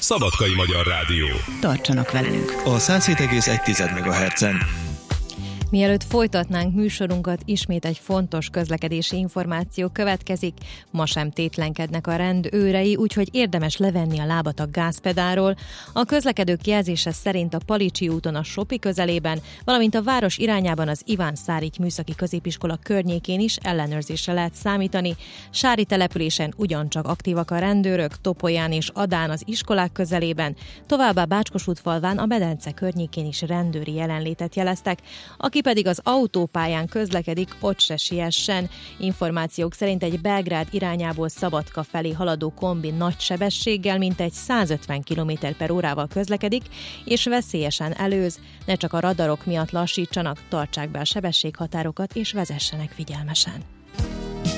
Szabadkai Magyar Rádió. Tartsanak velünk! A 107,1 MHz-en. Mielőtt folytatnánk műsorunkat, ismét egy fontos közlekedési információ következik. Ma sem tétlenkednek a rendőrei, úgyhogy érdemes levenni a lábat a gázpedálról. A közlekedők jelzése szerint a Palicsi úton a Sopi közelében, valamint a város irányában az Iván Szárigy műszaki középiskola környékén is ellenőrzésre lehet számítani. Sári településen ugyancsak aktívak a rendőrök, Topolyán és Adán az iskolák közelében, továbbá Bácskosútfalván a Medence környékén is rendőri jelenlétet jeleztek. Aki pedig az autópályán közlekedik, ott se siessen. Információk szerint egy Belgrád irányából Szabadka felé haladó kombi nagy sebességgel, mintegy 150 km/órával közlekedik, és veszélyesen előz. Ne csak a radarok miatt lassítsanak, tartsák be a sebességhatárokat és vezessenek figyelmesen.